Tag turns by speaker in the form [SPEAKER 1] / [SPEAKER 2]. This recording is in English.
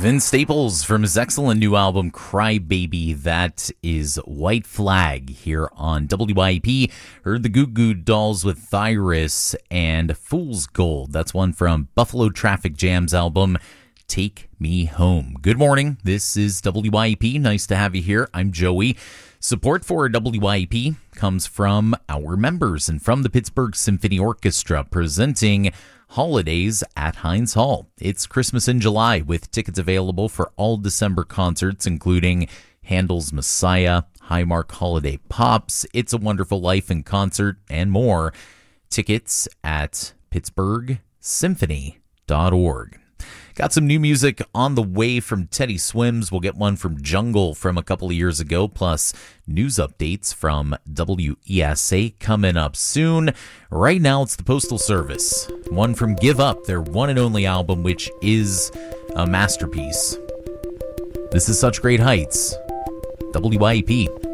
[SPEAKER 1] Vince Staples from his excellent new album, Cry Baby. That is White Flag here on WIP. Heard the Goo Goo Dolls with Thyrus and Fool's Gold. That's one from Buffalo Traffic Jam's album, Take Me Home. Good morning. This is WIP. Nice to have you here. I'm Joey. Support for WIP comes from our members and from the Pittsburgh Symphony Orchestra, presenting Holidays at Heinz Hall. It's Christmas in July with tickets available for all December concerts, including Handel's Messiah, Highmark Holiday Pops, It's a Wonderful Life in concert, and more. Tickets at pittsburghsymphony.org. Got some new music on the way from Teddy Swims. We'll get one from Jungle from a couple of years ago, plus news updates from WESA coming up soon. Right now, it's the Postal Service. One from Give Up, their one and only album, which is a masterpiece. This is Such Great Heights. WIP.